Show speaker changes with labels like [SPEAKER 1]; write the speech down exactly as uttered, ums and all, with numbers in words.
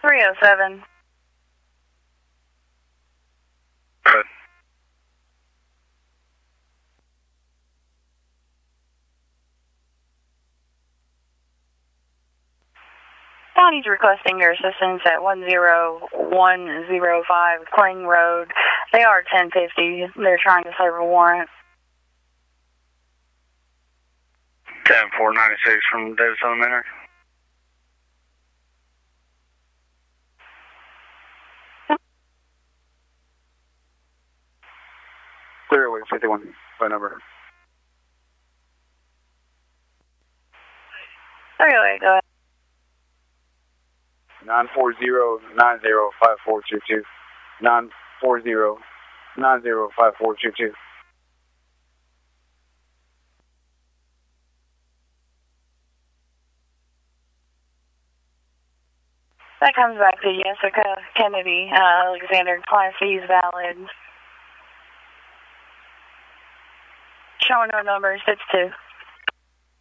[SPEAKER 1] three oh seven.
[SPEAKER 2] Good.
[SPEAKER 1] County's requesting your assistance at one zero one zero five Kling Road. They are ten fifty. They're trying to serve a warrant.
[SPEAKER 2] ten four ninety-six from Davis Elementary. Clearway fifty-one, phone number.
[SPEAKER 1] Okay, go ahead.
[SPEAKER 2] nine four zero nine zero five four two two. nine four zero nine zero five four two two.
[SPEAKER 1] That comes back to Jessica Kennedy, uh, Alexander, Class C is valid. Showing no number, six two.